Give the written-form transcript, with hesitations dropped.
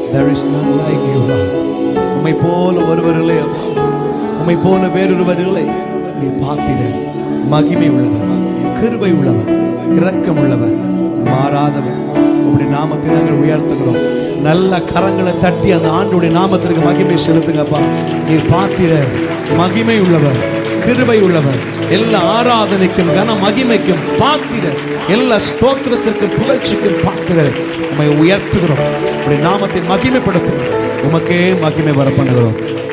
There is none like you, Lord. உம்மை போல ஒருவர் இல்லை அப்பா, உம்மை போல வேறொருவர் இல்லை. நீ பாத்திரர், மகிமை உள்ளவர், கிருபை உள்ளவர், இரக்கம் உள்ளவர், மாறாதவர். உம்முடைய நாமத்தை நாங்கள் உயர்த்துகிறோம். நல்ல கரங்களை தட்டி அந்த ஆண்டுடைய நாமத்திற்கு மகிமை செலுத்துங்கப்பா. நீர் பாத்திரர், மகிமை உள்ளவர், கிருபை உள்ளவர், எல்லா ஆராதனைக்கும் கன மகிமைக்கும் பாத்திரர், எல்லா ஸ்தோத்திரத்திற்கும் புகழ்ச்சிக்கும் பாத்திரர். உம்மை உயர்த்துகிறோம், உம்முடைய நாமத்தை மகிமைப்படுத்துகிறோம், உமக்கே மகிமை வர பண்ணுகிறோம்.